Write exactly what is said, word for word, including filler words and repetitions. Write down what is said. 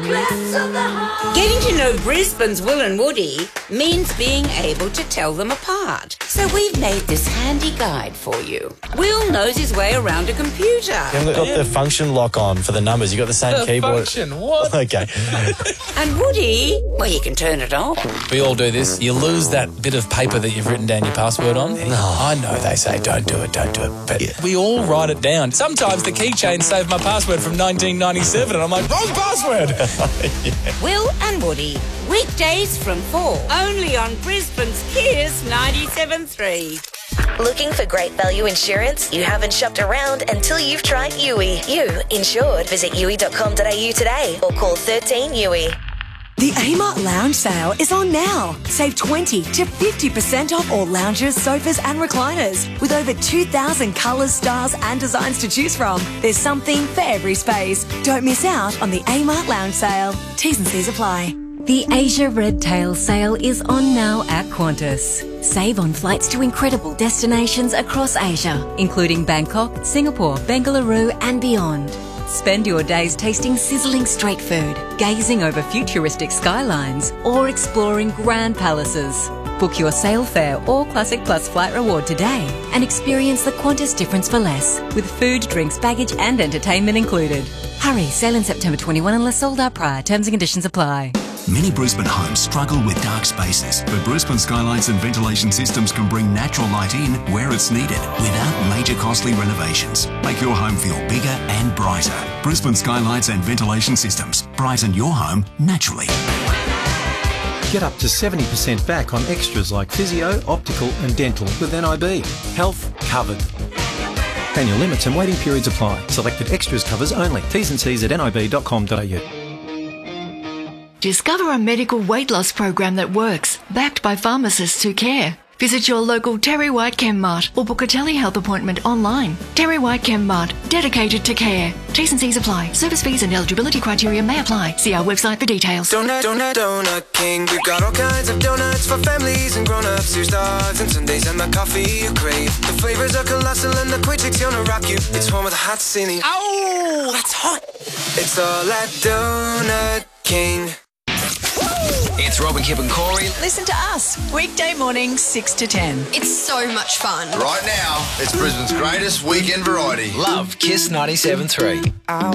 chocolates of the heart. Getting to know Brisbane's Will and Woody means being able to tell them apart. So we've made this handy guide for you. Will knows his way around a computer. You haven't got the function lock on for the numbers. You got the same The keyboard. function, what? Okay. And Woody, well, you can turn it off. We all do this. You lose that bit of paper that you've written down your password on. No. I know they say don't do it, don't do it. But yeah. We all write it down. Sometimes the keychain saved my password from nineteen ninety-seven and I'm like, wrong password. Yeah. Will and Woody, weekdays from four, only on Brisbane's Kiss ninety-seven point three. Looking for great value insurance? You haven't shopped around until you've tried U I. You insured. Visit U I dot com dot A U today or call thirteen U I. The Amart Lounge sale is on now. Save twenty to fifty percent off all lounges, sofas and recliners. With over two thousand colours, styles and designs to choose from, there's something for every space. Don't miss out on the Amart Lounge sale. T's and C's apply. The Asia Red Tail sale is on now at Qantas. Save on flights to incredible destinations across Asia, including Bangkok, Singapore, Bengaluru and beyond. Spend your days tasting sizzling street food, gazing over futuristic skylines, or exploring grand palaces. Book your sail fare or Classic Plus flight reward today and experience the Qantas difference for less, with food, drinks, baggage and entertainment included. Hurry, sale in September twenty-first unless sold out prior. Terms and conditions apply. Many Brisbane homes struggle with dark spaces, but Brisbane Skylights and Ventilation Systems can bring natural light in where it's needed without major costly renovations. Make your home feel bigger and brighter. Brisbane Skylights and Ventilation Systems. Brighten your home naturally. Get up to seventy percent back on extras like physio, optical and dental with N I B. Health covered. Annual limits and waiting periods apply. Selected extras covers only. T's and C's at N I B dot com dot A U. Discover a medical weight loss program that works, backed by pharmacists who care. Visit your local Terry White Chemmart or book a telehealth appointment online. Terry White Chemmart, dedicated to care. T's and C's apply. Service fees and eligibility criteria may apply. See our website for details. Donut, donut, donut king. We've got all kinds of donuts for families and grown-ups. Here's dogs and Sundays and the coffee you crave. The flavors are colossal and the quick chick's gonna rock you. It's home with a hot cine. Ow, that's hot. It's all at Donut King. It's Robin, Kip and Corey. Listen to us, weekday mornings, six to ten. It's so much fun. Right now, it's Brisbane's greatest weekend variety. Love Kiss ninety-seven point three.